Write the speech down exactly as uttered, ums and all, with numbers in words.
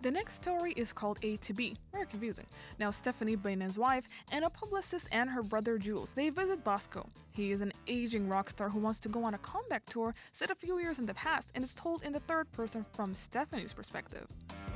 The next story is called A to B. Very confusing. Now, Stephanie Baine's wife and a publicist and her brother Jules, they visit Bosco. He is an aging rock star who wants to go on a comeback tour set a few years in the past and is told in the third person from Stephanie's perspective.